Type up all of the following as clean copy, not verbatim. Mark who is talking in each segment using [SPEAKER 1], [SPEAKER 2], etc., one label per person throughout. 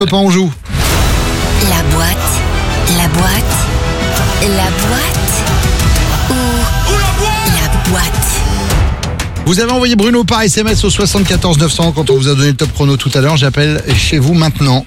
[SPEAKER 1] Pas on joue.
[SPEAKER 2] La boîte. La boîte.
[SPEAKER 1] Vous avez envoyé Bruno par SMS au 74 900 quand on vous a donné le top chrono tout à l'heure. J'appelle chez vous maintenant.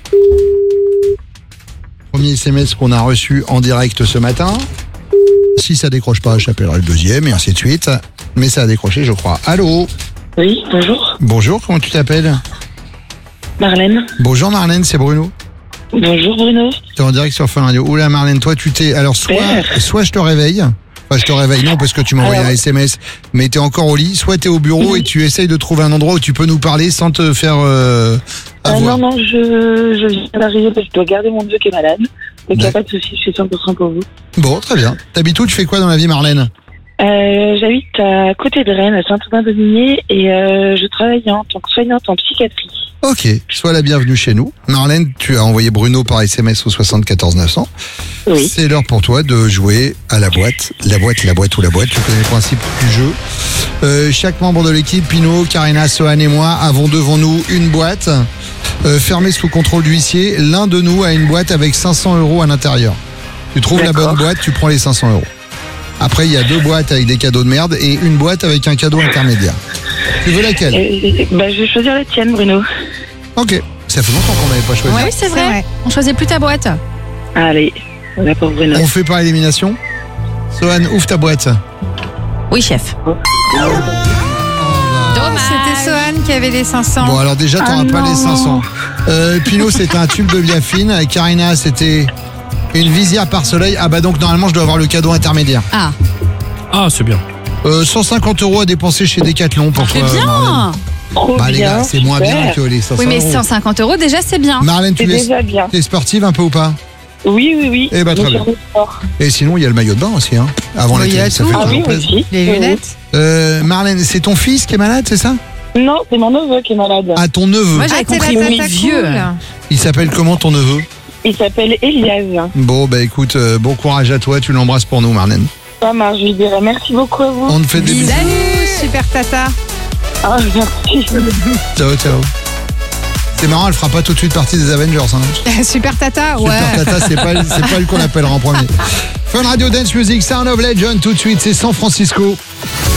[SPEAKER 1] Premier SMS qu'on a reçu en direct ce matin. Si ça décroche pas, j'appellerai le deuxième et ainsi de suite. Mais ça a décroché, je crois. Allô ?
[SPEAKER 3] Oui, bonjour.
[SPEAKER 1] Bonjour, comment tu t'appelles ?
[SPEAKER 3] Marlène.
[SPEAKER 1] Bonjour Marlène, c'est Bruno.
[SPEAKER 3] Bonjour Bruno.
[SPEAKER 1] T'es en direct sur Fun Radio. Oula Marlène, toi tu t'es... Alors soit je te réveille... Enfin, je te réveille, non, parce que tu m'as envoyé un SMS, mais t'es encore au lit. Soit t'es au bureau et tu essayes de trouver un endroit où tu peux nous parler sans te faire avoir.
[SPEAKER 3] Non, je viens d'arriver parce que je dois garder mon neveu qui est malade. Donc il n'y a pas de souci, je suis 100% pour vous.
[SPEAKER 1] Bon, très bien. T'habites où ? Tu fais quoi dans la vie, Marlène ?
[SPEAKER 3] J'habite à côté de Rennes, à Saint-Aubin-d'Aubigné, et je travaille en tant que soignante en psychiatrie.
[SPEAKER 1] Ok, sois la bienvenue chez nous. Marlène, tu as envoyé Bruno par SMS au 74 900.
[SPEAKER 3] Oui.
[SPEAKER 1] C'est l'heure pour toi de jouer à la boîte. La boîte. Tu connais le principe du jeu. Chaque membre de l'équipe, Pino, Karina, Sohan et moi, avons devant nous une boîte fermée sous contrôle d'huissier. L'un de nous a une boîte avec 500 € à l'intérieur. Tu trouves la bonne boîte, tu prends les 500 €. Après, il y a 2 boîtes avec des cadeaux de merde et une boîte avec un cadeau intermédiaire. Tu veux laquelle ?
[SPEAKER 3] Je vais choisir la tienne, Bruno.
[SPEAKER 1] Ok. Ça fait longtemps qu'on n'avait pas choisi.
[SPEAKER 4] Oui, c'est vrai. On choisit plus ta boîte.
[SPEAKER 3] Allez, on a pour Bruno.
[SPEAKER 1] On fait par élimination. Sohan, ouvre ta boîte.
[SPEAKER 4] Oui, chef. Dommage.
[SPEAKER 5] C'était Sohan qui avait les 500.
[SPEAKER 1] Bon, alors déjà, t'auras pas les 500. Pino, c'était un tube de biafine. Karina, c'était une visière par soleil. Ah bah donc, normalement, je dois avoir le cadeau intermédiaire.
[SPEAKER 4] Ah,
[SPEAKER 6] Ah, c'est bien.
[SPEAKER 1] 150 € à dépenser chez Decathlon pour
[SPEAKER 4] c'est
[SPEAKER 1] toi,
[SPEAKER 4] bien.
[SPEAKER 1] Marlène.
[SPEAKER 3] Trop
[SPEAKER 1] Bah les
[SPEAKER 3] bien,
[SPEAKER 1] gars, c'est moins
[SPEAKER 3] super.
[SPEAKER 1] bien que les 500
[SPEAKER 4] Oui, mais
[SPEAKER 1] €.
[SPEAKER 4] 150 € déjà, c'est bien.
[SPEAKER 1] Marlène,
[SPEAKER 3] C'est
[SPEAKER 1] tu
[SPEAKER 3] déjà bien.
[SPEAKER 1] es sportive un peu ou pas ?
[SPEAKER 3] Oui.
[SPEAKER 1] Eh ben, très
[SPEAKER 3] Je
[SPEAKER 1] bien.
[SPEAKER 3] suis en sport.
[SPEAKER 1] Et sinon, il y a le maillot de bain aussi, hein. Avant
[SPEAKER 5] Oui, il y a
[SPEAKER 1] laquelle, ça
[SPEAKER 5] tout.
[SPEAKER 1] fait
[SPEAKER 3] Ah oui,
[SPEAKER 1] toujours plaisir.
[SPEAKER 3] aussi.
[SPEAKER 5] Les
[SPEAKER 3] Oui.
[SPEAKER 5] lunettes.
[SPEAKER 1] Marlène, c'est ton fils qui est malade, c'est ça ?
[SPEAKER 3] Non, c'est mon neveu qui est malade.
[SPEAKER 1] Ah, ton neveu.
[SPEAKER 4] Moi, j'avais
[SPEAKER 5] Ah, t'es
[SPEAKER 4] compris
[SPEAKER 5] la
[SPEAKER 4] oui,
[SPEAKER 5] tata
[SPEAKER 4] vieux.
[SPEAKER 5] cool.
[SPEAKER 1] Il s'appelle comment ton neveu ?
[SPEAKER 3] Il s'appelle Elias.
[SPEAKER 1] Bon, bah écoute, bon courage à toi, tu l'embrasses pour nous, Marlène.
[SPEAKER 3] Ça marche, je lui dirai merci beaucoup à vous.
[SPEAKER 1] On te fait des bisous.
[SPEAKER 5] Salut, super tata.
[SPEAKER 3] Ah, merci.
[SPEAKER 1] Ciao, ciao. C'est marrant, elle fera pas tout de suite partie des Avengers. Hein.
[SPEAKER 5] Super tata, ouais.
[SPEAKER 1] Super Tata, c'est pas elle qu'on appellera en premier. Fun Radio Dance Music, Sound of Legend, tout de suite, c'est San Francisco.